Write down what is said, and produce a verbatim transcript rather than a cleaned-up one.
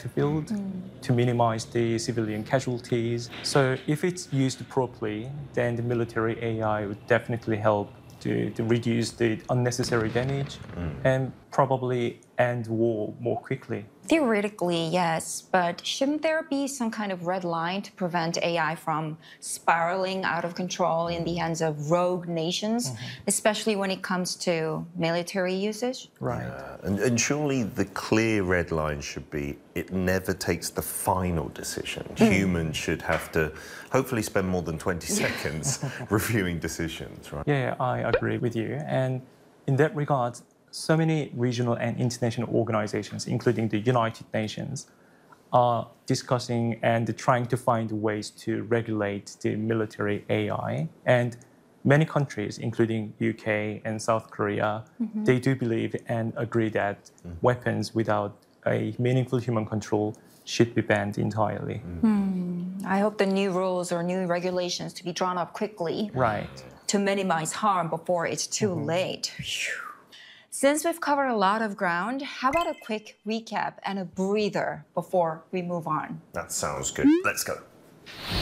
battlefield mm. to minimize the civilian casualties. So if it's used properly, then the military A I would definitely help to, to reduce the unnecessary damage mm. and probably end war more quickly. Theoretically, yes, but shouldn't there be some kind of red line to prevent A I from spiraling out of control in the hands of rogue nations, mm-hmm. especially when it comes to military usage? Right. Yeah. And, and surely the clear red line should be it never takes the final decision. Mm. Humans should have to hopefully spend more than twenty seconds reviewing decisions, right? Yeah, I agree with you. And in that regard, so many regional and international organizations, including the United Nations, are discussing and trying to find ways to regulate the military A I. And many countries, including U K and South Korea, mm-hmm. they do believe and agree that mm. weapons without a meaningful human control should be banned entirely. Mm. Mm. I hope the new rules or new regulations to be drawn up quickly. Right. To minimize harm before it's too mm-hmm. late. Whew. Since we've covered a lot of ground, how about a quick recap and a breather before we move on? That sounds good. Let's go.